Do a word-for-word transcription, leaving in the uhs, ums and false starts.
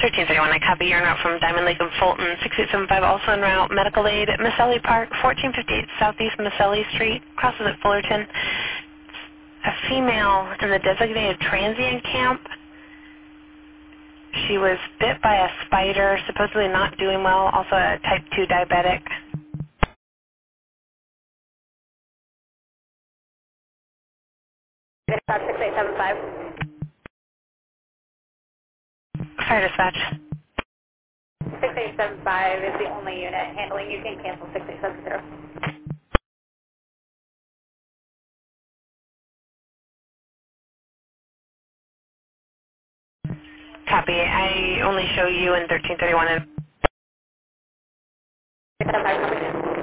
thirteen thirty-one, I copy. You're en route from Diamond Lake and Fulton. six eight seven five also en route. Medical aid at Maselli Park, fourteen fifty-eight Southeast Maselli Street, crosses at Fullerton. A female in the designated transient camp. She was bit by a spider, supposedly not doing well, also a type two diabetic. Dispatch six eight seven five. Fire dispatch. six eight seven five is the only unit handling. You can cancel six eight seven zero. Copy. I only show you in thirteen thirty-one. six seven five,